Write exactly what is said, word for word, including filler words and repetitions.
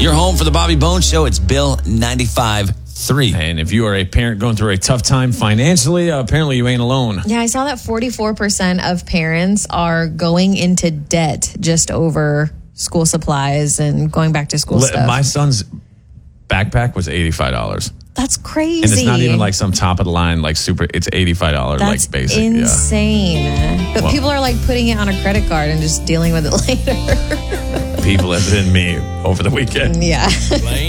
You're home for the Bobby Bones Show. It's Bill ninety-five point three. And if you are a parent going through a tough time financially, uh, apparently you ain't alone. Yeah, I saw that forty-four percent of parents are going into debt just over school supplies and going back to school Li- stuff. My son's backpack was eighty-five dollars. That's crazy. And it's not even like some top of the line, like super, it's eighty-five dollars, That's like basic. insane. Yeah. But Well, people are like putting it on a credit card and just dealing with it later. people have been me over the weekend. Yeah.